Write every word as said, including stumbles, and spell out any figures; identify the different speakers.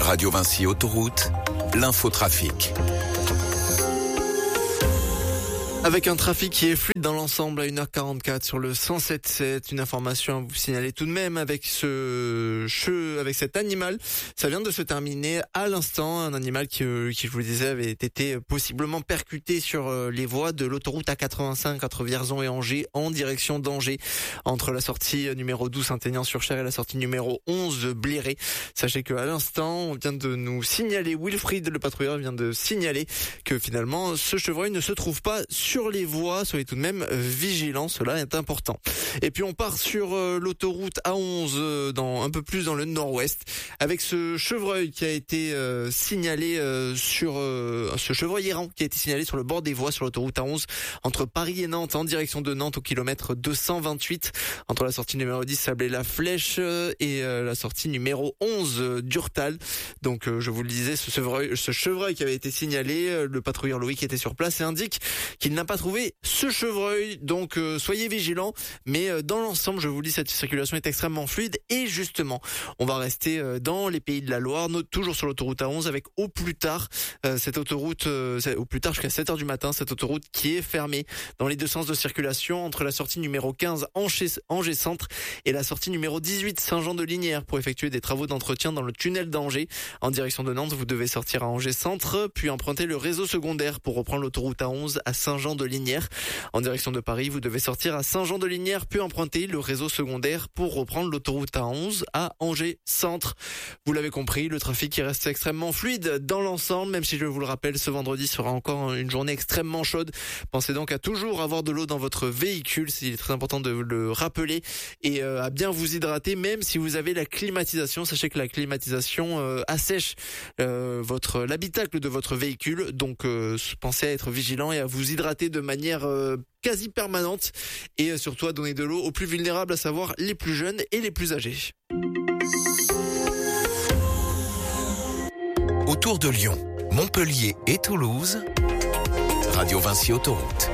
Speaker 1: Radio Vinci Autoroute, l'infotrafic.
Speaker 2: Avec un trafic qui est fluide dans l'ensemble à une heure quarante-quatre sur le cent sept sept. Une information à vous signaler tout de même avec ce che, avec cet animal. Ça vient de se terminer à l'instant. Un animal qui, qui, je vous le disais, avait été possiblement percuté sur les voies de l'autoroute A quatre-vingt-cinq entre Vierzon et Angers en direction d'Angers. Entre la sortie numéro douze Saint-Aignan-sur-Cher et la sortie numéro onze Bléré. Sachez qu'à l'instant, on vient de nous signaler, Wilfried, le patrouilleur, vient de signaler que finalement, ce chevreuil ne se trouve pas sur sur les voies. Soyez tout de même vigilants, cela est important. Et puis on part sur euh, l'autoroute A onze, euh, dans un peu plus dans le nord-ouest, avec ce chevreuil qui a été euh, signalé euh, sur euh, ce chevreuil errant qui a été signalé sur le bord des voies sur l'autoroute A onze entre Paris et Nantes en direction de Nantes au kilomètre deux cent vingt-huit, entre la sortie numéro dix Sablé-la-Flèche euh, et euh, la sortie numéro onze euh, d'Urtal. Donc euh, je vous le disais, ce chevreuil, ce chevreuil qui avait été signalé, euh, le patrouilleur Loïc était sur place et indique qu'il n'a pas trouvé ce chevreuil, donc euh, soyez vigilants, mais euh, dans l'ensemble, je vous le dis, cette circulation est extrêmement fluide et justement, on va rester euh, dans les Pays de la Loire, no- toujours sur l'autoroute A onze avec au plus tard, euh, cette autoroute, euh, au plus tard jusqu'à sept heures du matin, cette autoroute qui est fermée dans les deux sens de circulation entre la sortie numéro quinze Angers, Angers Centre et la sortie numéro dix-huit Saint-Jean-de-Lignières pour effectuer des travaux d'entretien dans le tunnel d'Angers. En direction de Nantes, vous devez sortir à Angers Centre, puis emprunter le réseau secondaire pour reprendre l'autoroute A onze à Saint-Jean-de-Lignières. En direction de Paris, vous devez sortir à Saint-Jean-de-Lignières, puis emprunter le réseau secondaire pour reprendre l'autoroute A onze à Angers Centre. Vous l'avez compris, le trafic qui reste extrêmement fluide dans l'ensemble, même si je vous le rappelle, ce vendredi sera encore une journée extrêmement chaude. Pensez donc à toujours avoir de l'eau dans votre véhicule, c'est très important de le rappeler, et euh, à bien vous hydrater, même si vous avez la climatisation. Sachez que la climatisation euh, assèche euh, votre l'habitacle de votre véhicule, donc euh, pensez à être vigilant et à vous hydrater de manière euh, quasi permanente et surtout à donner de l'eau aux plus vulnérables, à savoir les plus jeunes et les plus âgés.
Speaker 1: Autour de Lyon, Montpellier et Toulouse, Radio Vinci Autoroute.